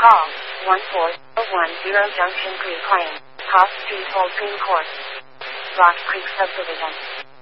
Call 14010 Junction Creek Lane, Cost Street, Old Green Court, Rock Creek Subdivision.